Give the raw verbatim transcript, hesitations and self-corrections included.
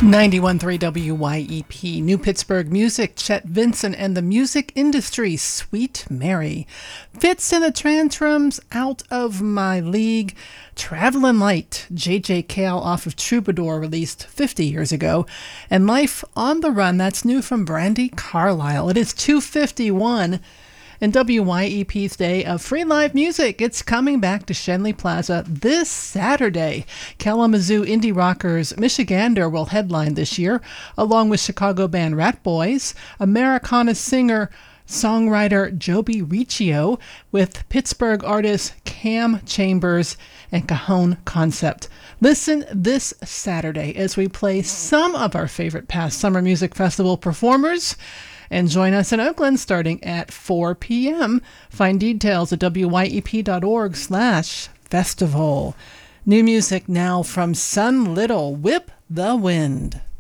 ninety-one point three W Y E P, New Pittsburgh Music, Chet Vincent and the Music Industry, Sweet Mary. Fits in the Tantrums, Out of My League. Travelin' Light, J J Cale off of Troubadour, released fifty years ago. And Life on the Run, that's new from Brandy Carlisle. It is two fifty-one. And W Y E P's Day of Free Live Music, it's coming back to Schenley Plaza this Saturday. Kalamazoo indie rockers Michigander will headline this year, along with Chicago band Rat Boys, Americana singer songwriter Joby Riccio, with Pittsburgh artists Cam Chambers and Cajon Concept. Listen this Saturday as we play some of our favorite past Summer Music Festival performers. And join us in Oakland starting at four p.m. Find details at wyep.org slash festival. New music now from Sun Little, Whip the Wind.